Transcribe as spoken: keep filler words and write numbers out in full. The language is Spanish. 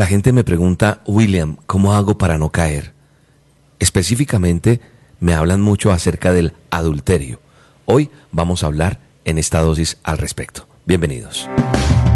La gente me pregunta, William, ¿cómo hago para no caer? Específicamente, me hablan mucho acerca del adulterio. Hoy vamos a hablar en esta dosis al respecto. Bienvenidos.